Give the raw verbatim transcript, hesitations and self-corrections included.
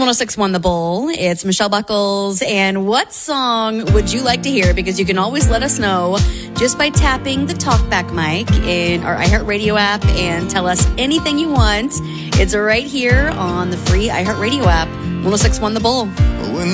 one oh six point one The Bull. It's Michelle Buckles. And what song would you like to hear? Because you can always let us know just by tapping the talkback mic in our iHeartRadio app and tell us anything you want. It's right here on the free iHeartRadio app. one oh six point one The Bull.